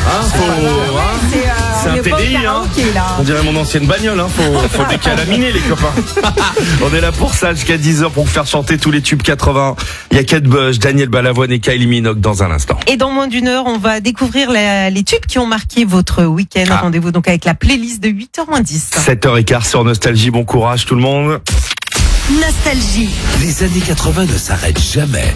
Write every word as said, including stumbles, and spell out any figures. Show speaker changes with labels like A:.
A: Hein, faut, hein,
B: C'est, euh,
A: c'est
B: on
A: un
B: est
A: T
B: pas au
A: D I, hein.
B: karaoké, là.
A: On dirait mon ancienne bagnole, hein. Faut, faut décalaminer, les copains. On est là pour ça jusqu'à dix heures pour vous faire chanter tous les tubes quatre-vingts. Il y a Kate Bush, Daniel Balavoine et Kylie Minogue dans un instant.
B: Et dans moins d'une heure, on va découvrir la- les tubes qui ont marqué votre week-end.
A: Ah.
B: Rendez-vous donc avec la playlist de huit heures moins dix.
A: sept heures quinze sur Nostalgie. Bon courage, tout le monde.
C: Nostalgie.
D: Les années quatre-vingts ne s'arrêtent jamais.